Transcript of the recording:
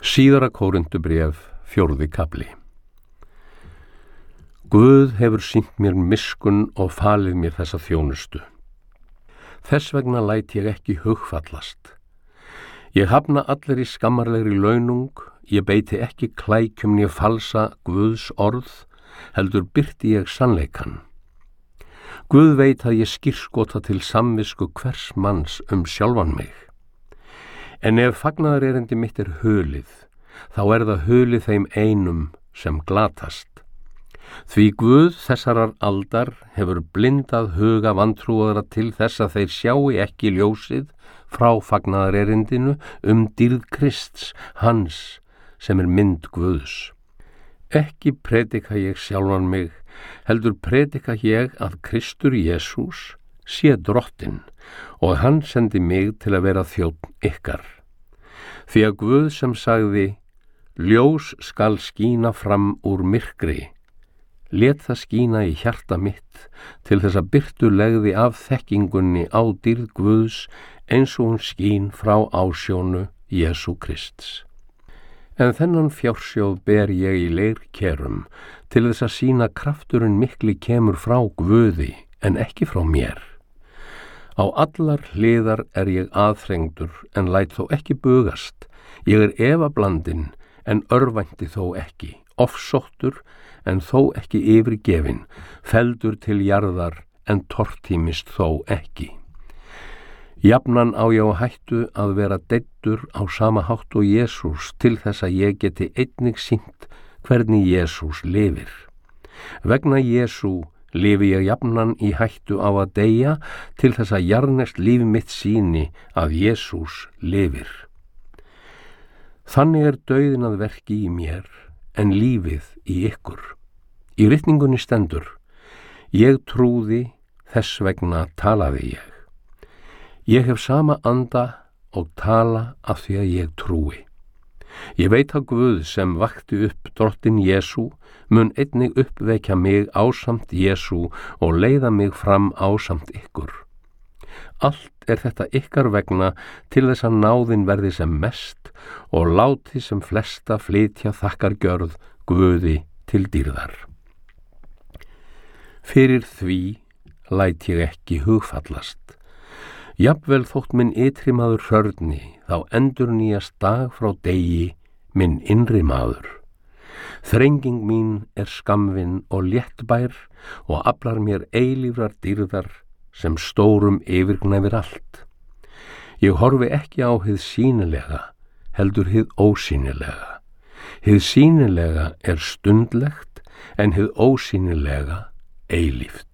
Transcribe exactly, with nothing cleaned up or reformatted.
Síðara Kórinthubréf, fjórði kafli. Guð hefur sýnt mér miskunn og falið mér þessa þjónustu. Þess vegna læt ég ekki hugfallast. Ég hafna allir í skammarlegri launung, ég beiti ekki klækjum né falsa Guðs orð, heldur birti ég sannleikann. Guð veit að ég skírskota til samvisku hvers manns um sjálfan mig. En ef fagnaðarerindi mitt er hulið, þá er það hulið þeim einum sem glatast. Því Guð þessarar aldar hefur blindað huga vantrúaðra til þess að þeir sjái ekki ljósið frá fagnaðarerindinu um dýrð Krists, hans sem er mynd Guðs. Ekki predika ég sjálfan mig, heldur predika ég að Kristur Jesús sé drottinn og hann sendi mig til að vera þjónn ykkar. Því að Guð sem sagði, ljós skal skína fram úr myrkri, lét það skína í hjarta mitt til þess að birtu legði af þekkingunni á dýrð Guðs eins og hún skín frá ásjónu Jesú Krists. En þennan fjársjóð ber ég í leirkerum til þess að sýna krafturinn mikli kemur frá Guði en ekki frá mér. Á allar hliðar er ég aðþrengdur en læt þó ekki bugast. Ég er efablandinn en örvænti þó ekki, ofsóttur en þó ekki yfirgefinn, felldur til jarðar en tortímist þó ekki. Jafnan á ég á hættu að vera deyddur á sama hátt og Jesús til þess að ég geti einnig sýnt hvernig Jesús lifir. Vegna Jesú lifi ég jafnan í hættu á að deyja til þess að jarðneskt líf mitt sýni að Jesús lifir. Þannig er dauðinn að verki í mér en lífið í ykkur. Í ritningunni stendur, ég trúði, þess vegna talaði ég. Ég hef sama anda og tala af því að ég trúi. Ég veit að Guð sem vakti upp drottinn Jesú mun einnig uppvekja mig ásamt Jesú og leiða mig fram ásamt ykkur. Allt er þetta ykkar vegna til þess að náðin verði sem mest og láti sem flesta flytja þakkargjörð Guði til dýrðar. Fyrir því læt ég ekki hugfallast. Jafnvel þótt minn ytri maður hrörni, þá endur nýjast dag frá degi minn innri maður. Þrenging mín er skammvinn og léttbær og aflar mér eilífrar dýrðar sem stórum yfirgnæfir allt. Ég horfi ekki á hið sýnilega, heldur hið ósýnilega. Hið sýnilega er stundlegt en hið ósýnilega eilíft.